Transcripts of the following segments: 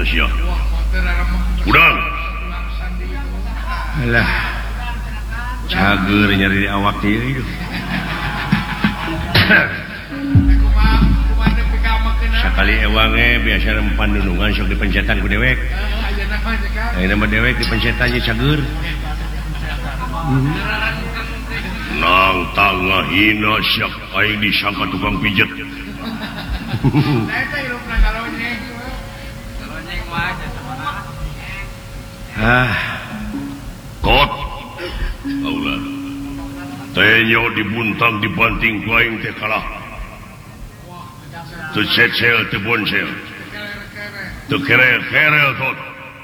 udang alah cager nyari awak ieu sakali ewange biasa pandunungan sok dipencetan ku dewek ayeuna mah dewek dipencetan nya cager nang tangah hina syak aing disangka tukang pijet kot aulah tenyo dibuntang dibanting ku aing teh kalah teu cecel teu bonsel teu kerel tot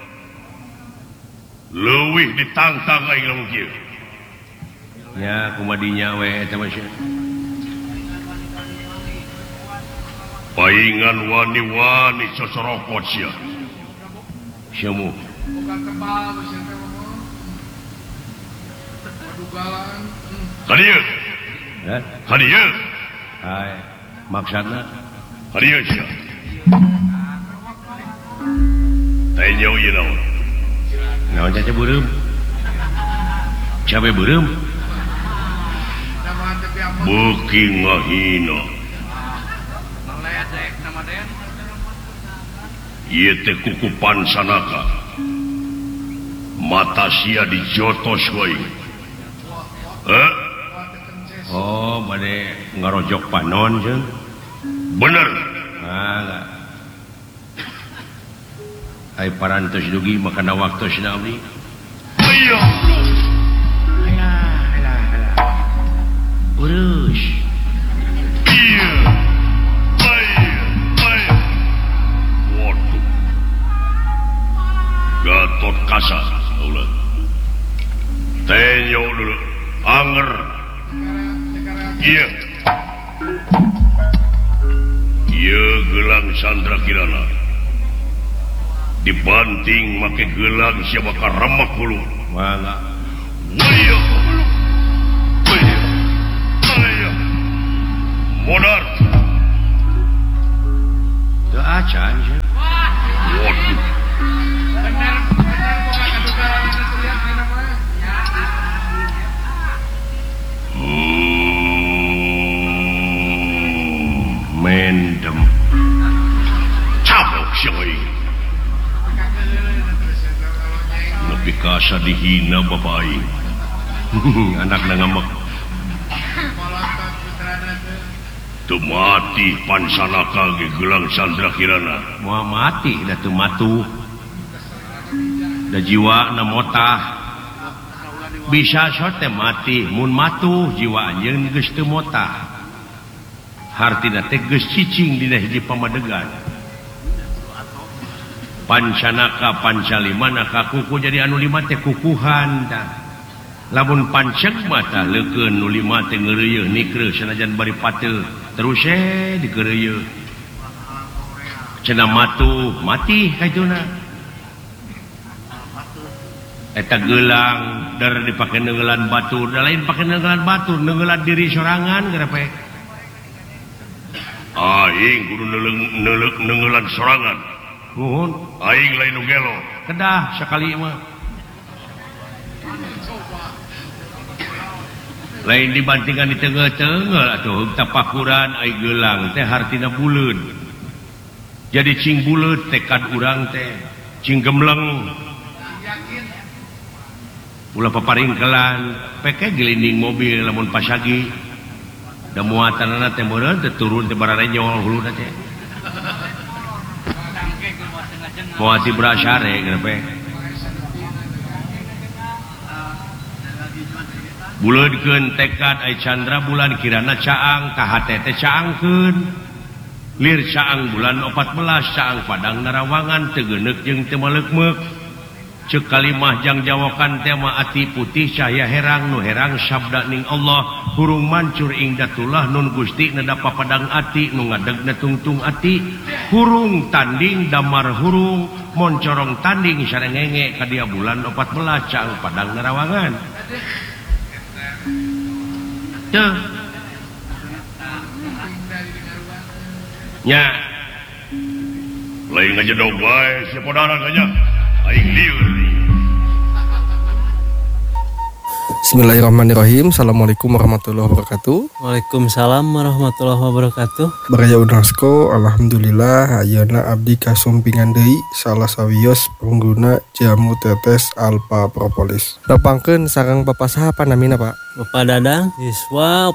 leuwih ditantang aing lamun kieu nya kumadinya we eta mah paingan wani-wani cocorokot sia siamu kadieu kadieu hai maksudna kadieu sia tanya ieu naon naon caca beureum cabe beureum beuki ngahina ieu teh kuku Pansanaka mata sia dijotos wae oh bade ngarojok panon jeung bener ai parantos dugi makana waktosna abdi aya urus iya waduh Gatot Kaca ulah tenyo dulu anger iya gelang Chandra Kirana dibanting make gelang siapa karamak hulu mangga modar teu acan waduh mendem cabok sioi lebih kasa dihina babai anak ngamek tu mati Pansanaka ge gelang Chandra Kirana moal mati da teu matu da jiwa na motah bisa sote mati mun matu jiwa anjeun geus teu motah hartina teh geus cicing dina hiji pamadegan Pansanaka Pancalimana kakuku jadi anu lima teh kukuhan tah lamun panceg mah tah leukeun nu lima teh ngeureuyeuh nikreuh sanajan bari pateu terus dikeureuyeun cenah matu mati kaituna eta gelang dar dipake neungelan batur da lain pake neungelan batur neungelan diri sorangan gerepe aing kudu neungelan sorangan nuhun aing lain nu gelo kedah sakali mah lain dibandingkan di tengah-tengah atuh tapakuran ai gelang teh hartina buleud jadi cing buleud tekad urang teh cing gemleng ulah paparingkelan peke gelinding mobil lamun pasagi da muatanna teh meureun teh turun teh barare nyol huluna teh moati brasare grepe buleudkeun tekad ai Chandra bulan kirana caang ka hate teh caangkeun lir caang bulan 14 caang padang narawangan teu geuneuk jeung teu maleukmeuk ceuk kalimah jang jawokan tema ati putih cahaya herang nu herang sabda ning Allah hurung mancur ing datullah nun Gusti nedapa padang ati nu ngadegna tungtung ati hurung tanding damar hurung moncorong tanding sarengenge ka dia bulan 14 caang padang narawangan teu nya lain ngajedog bae siapa daran aja aing lieur. Bismillahirrahmanirrahim. Assalamualaikum warahmatullahi wabarakatuh. Waalaikumsalam warahmatullahi wabarakatuh. Baraya Unasko, alhamdulillah ayeuna abdi kasumpingan deui salah sawios pengguna jamu tetes Alpha Propolis. Dapangkeun sareng Bapak saha panamina, Pak? Bapak Dadang, siswa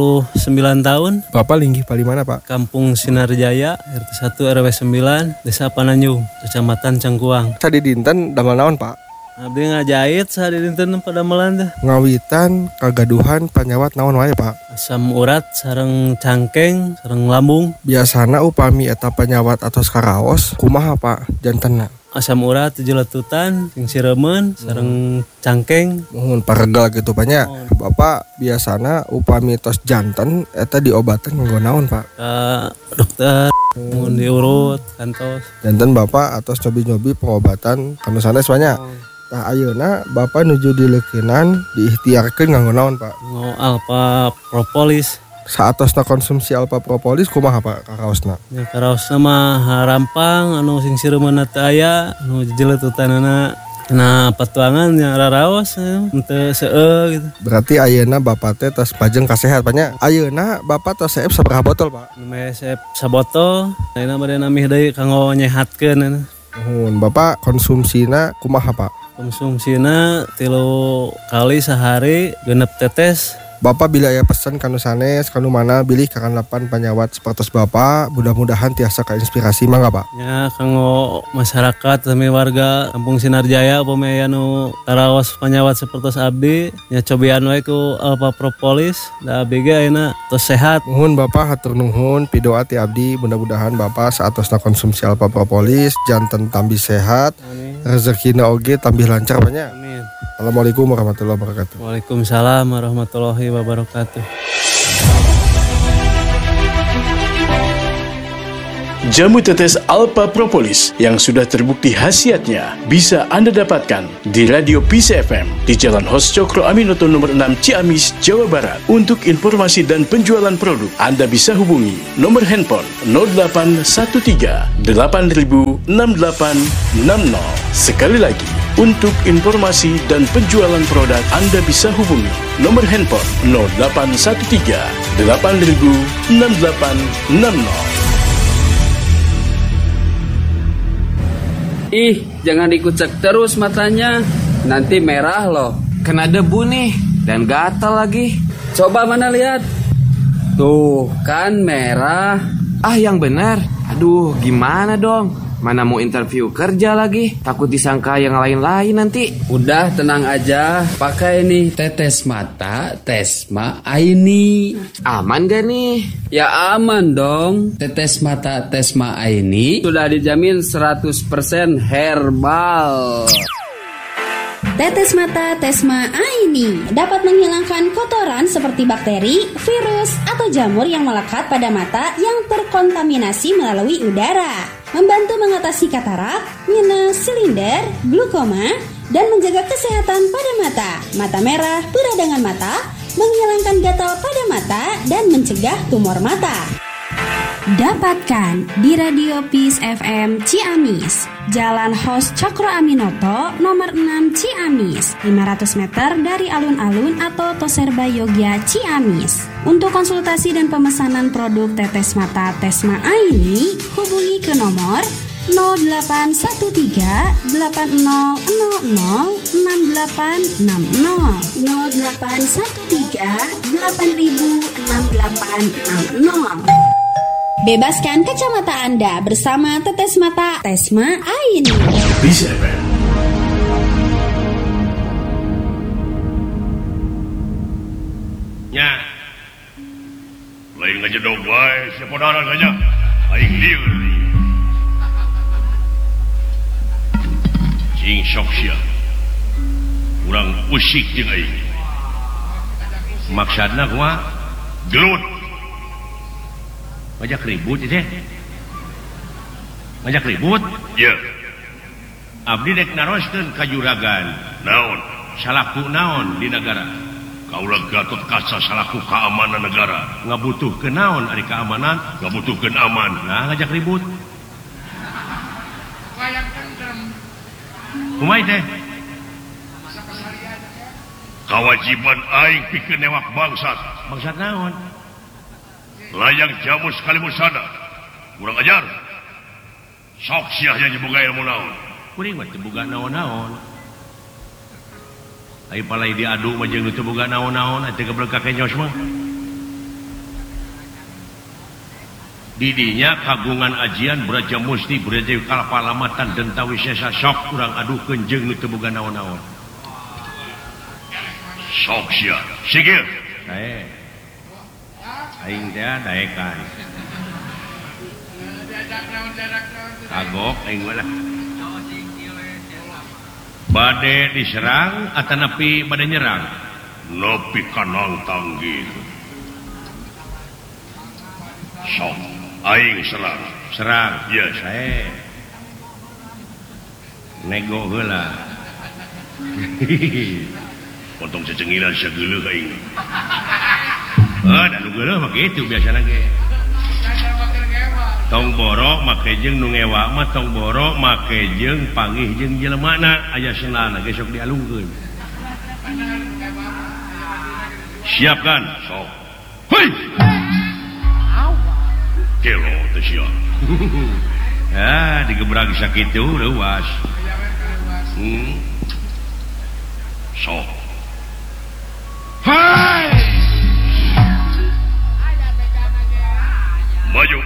49 tahun, Bapak linggih palimana, Pak? Kampung Sinarjaya, RT 1 RW 9, Desa Pananjung, Kecamatan Cangkuang. Tadi dinten damel naon, Pak? Abdi ngajahit sehari dinten pada melan teh. Ngawitan kagaduhan panyawat naon wae, Pak? Asam urat sareng cangkeng, sareng lambung. Biasana upami eta panyawat atos karaos, kumaha, Pak? Jantenna. Asam urat 7 letutan, sing siremen, sareng cangkeng. Mohon paregal gitu banyak. Bapak biasana upami tos janten eta diobaten nganggo naon, Pak? Dokter, mun diurut, kantos. Janten Bapak atos nyobi-nyobi pengobatan kanu sanes banyak. Tah ayeuna Bapak nuju dileukeunnan diikhtiarkeun nganggo naon, Pak? Alpha Propolis. Saatosna konsumsi Alpha Propolis kumaha, Pak, karaosna? Ya karaosna mah rampang anu sing sireumna teu aya, anu jeletutanana kena patuangan nya raraos teu seueur gitu. Berarti ayeuna Bapak teh tos pajeng kasehat banyak. Ayeuna Bapak tos seep sabaraha botol, Pak? Mesep sabotol, ayeuna bade namih deui kanggo nyehatkeun. Nuhun, Bapak konsumsina kumaha, Pak? Konsumsina 3 kali sehari, 6 tetes. Bapak bila aya pesan kanu sanes, kanu mana bilih kakanapan panyawat sapertos Bapak, mudah-mudahan tiasa kainspirasi mangga, Pak. Ya kanggo masyarakat sami warga Kampung Sinarjaya upami aya nu karaos panyawat sapertos abdi, nya cobian wae ku Alpha Propolis, da abdi ge ayeuna tos sehat. Nuhun Bapak, hatur nuhun pidoa ti abdi, mudah-mudahan Bapak saatosna konsumsi Alpha Propolis janten tambih sehat, rezekina oge tambih lancar banyak. Amin. Assalamualaikum warahmatullahi wabarakatuh. Waalaikumsalam warahmatullahi wabarakatuh. Jamu tetes Alpha Propolis yang sudah terbukti khasiatnya bisa Anda dapatkan di Radio Peace FM di Jalan Hos Cokro Aminoto nomor 6 Ciamis, Jawa Barat. Untuk informasi dan penjualan produk, Anda bisa hubungi nomor handphone 0813 8000 6860. Sekali lagi, untuk informasi dan penjualan produk, Anda bisa hubungi nomor handphone 0813 8000 6860. Ih, jangan dikucek terus matanya. Nanti merah loh. Kena debu nih, dan gatal lagi. Coba mana lihat. Tuh, kan merah. Ah, yang benar. Aduh, gimana dong? Mana mau interview kerja lagi? Takut disangka yang lain-lain nanti. Udah tenang aja. Pakai nih tetes mata Tesma Aini. Aman gak nih? Ya aman dong. Tetes mata Tesma Aini sudah dijamin 100% herbal. Tetes mata Tesma Aini dapat menghilangkan kotoran seperti bakteri, virus, atau jamur yang melekat pada mata yang terkontaminasi melalui udara. Membantu mengatasi katarak, minus, silinder, glukoma, dan menjaga kesehatan pada mata. Mata merah, peradangan mata, menghilangkan gatal pada mata, dan mencegah tumor mata. Dapatkan di Radio Peace FM Ciamis, Jalan Hos Cokro Aminoto, nomor 6 Ciamis, 500 meter dari alun-alun atau Toserba Yogya Ciamis. Untuk konsultasi dan pemesanan produk tetes mata Tesma Aini, hubungi ke nomor 0813 8000 6860 0813 8000 6860. Bebaskan kacamata Anda bersama tetes mata Tesma Aini. Peace FM. Nya. Lain ngajedog bae siapa daran aja aing lieur. Cing sok sia. Urang usik jeung aing. Maksudna kumaha? Gelut. Ngajak ribut itu ngajak ribut? Ya. Abdi dek naroskeun ka juragan. Naon? Salaku naon di negara? Kaulah Gatot Kaca salaku keamanan negara. Ngabutuhkeun naon ari keamanan? Ngabutuhkeun aman. Nah ngajak ribut. kumaha teh kewajiban aing pikeun newak bangsat naon layang jamu sekali musada kurang ajar sok sia nya boga ilmu naon kuring mah teu boga naon-naon ai palai diadu mah jeung teu boga naon-naon atuh geblek ka kenyos mah didinya kagungan ajian Braja Musti Braja Kalapalamatan Denta Wisesa sok kurang aduhkeun jeung nu teu boga naon-naon sok sia sigil sae aing teh daekan kagok aing mah bade diserang atau nepi bade nyerang nepi kanang tanggih sok aing serang ya saya nego heula potong cecengiran sageuleuh aing da nu geuleuh mah kitu biasana ge tong borok make jeung nu ngewa mah tong borok make jeung panggih jeung jelemana aya senana ge sok dialungkeun siapkan sok hei kelo teh sia digebrag sakitu leuwas sok hai maju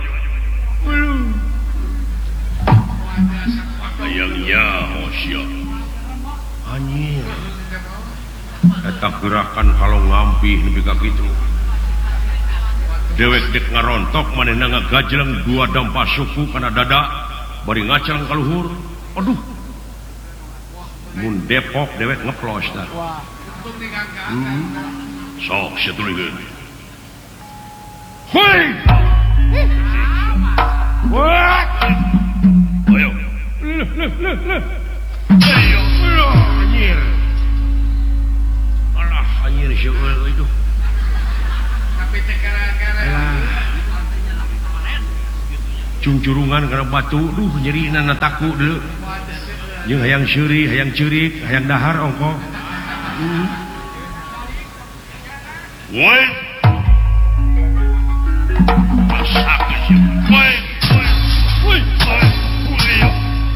ayangnya Hosya anjir eta gerakan halong ngampih nepi ka kitu dewek dek ngarontok manehna ngagajleng dua dampa suku kana dada bari ngacang ka luhur aduh mun Depok dewek ngeplos tah sok satulikeun hoi wah ayo ayo anjir alah anjir seueur itu tapi teh gara-gara cungcurungan karena batu duh nyerina na taku deuleu jeung hayang seuri hayang ceurik hayang dahar ongko woi masakeun sia woi woi woi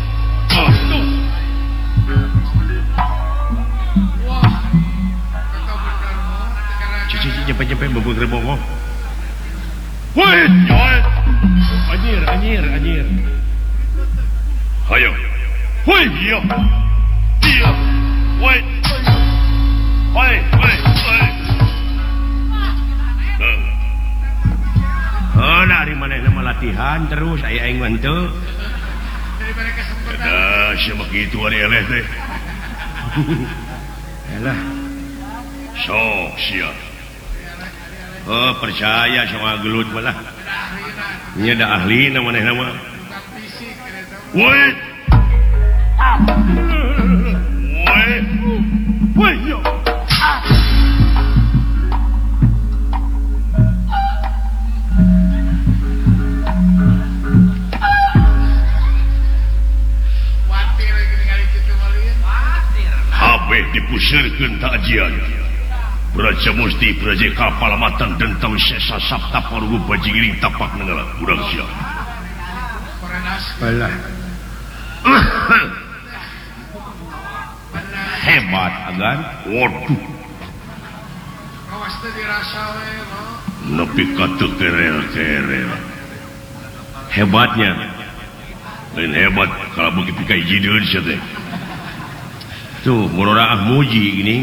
Cepet-cepet bubuk rebowo. Woi, nyoi. Anjir. Ayo. Woi, iya. Iya. Woi. Oh, dari mana nama latihan terus aing mah henteu. Ada siapa gitu ari eleh teh. Yalah. Sok sia. Oh, percaya sama gelut malah. Nya da ahli na manehna mah. Woi. Woi, yo. Habeh dipusirkeun ta ajian. Braja Musti Braja Kapalamatan Denta Wisesa Sabta Parugu Bajigiring tapak nengalah urang sia. Alah. Hebat agan. Waduh. Awas teh dirasa we, nepi ka teu kerel-kerel. Hebatnya. Lain hebat kalau begitu pikai jideun sia teh. Tuh, murah muji gini.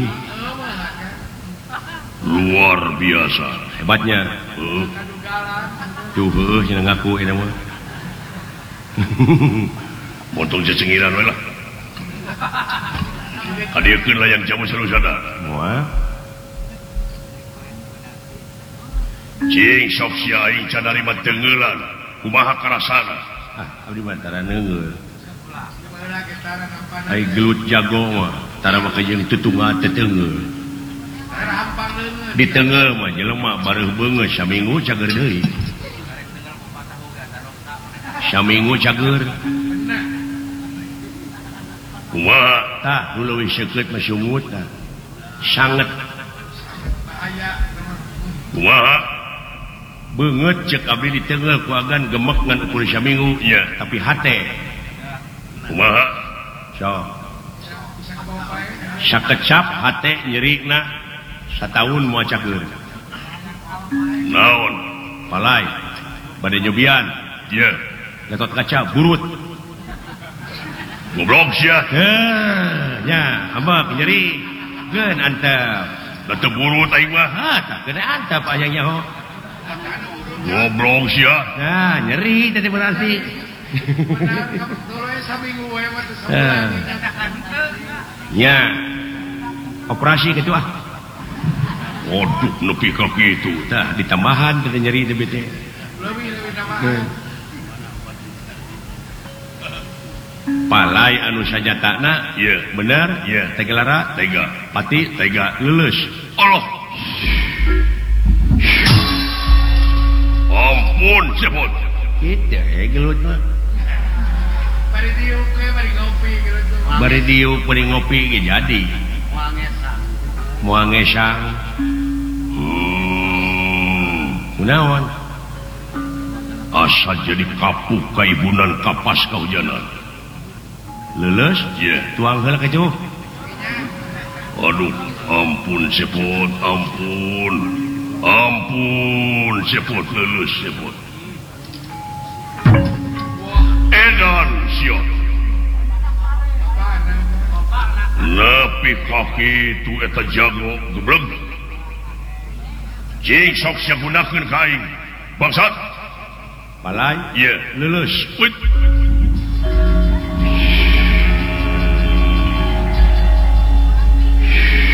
Luar biasa hebatnya. Tuh, cenah ngaku eta mah. Montong cecengiran we lah. Kadiekeun layang jamu sarusada. Moal. Cing sok sia aing can narima teungeulan. Kumaha karasana? Abdi mah tara neungeul. Ai gelut jago mah tara mah jeung tutunga teh teungeul. Di teungel mah jelema bareuh beungeus saminggu cager deui. Saminggu cager. dulu sangat banget cek Abdi di tengah kuagan gemek ngan ukur minggu ya tapi hati sakecap hati nyeri na setahun mau cakur naon palai pada nyobian ya Gatot Kaca burut goblok sia ya ambak nyeri gen antep datang burut aing mah tak kena antep ayangnya ho goblok sia nah nyeri tadi berarti ya operasi gitu ah waduh nepi ka kitu tah ditambahan tadi nyeri teh bete lebih tambahan palai anu sajatana ya bener ya tega lara tega pati tega lulus Allah ampun cepot gitu gelut mah bari diuk we bari ngopi gitu bari diuk bari ngopi ge jadi moal ngesang kunaon asa jadi kapuk kaibunan kapas kahujanan lulus ya tuang heula ka jauh aduh ampun sepot ampun sepot lulus sepot edan siot nepi kaki tu eta jago gebleng cing sok sia gunakeun ka aing bangsat palai ya lulus wait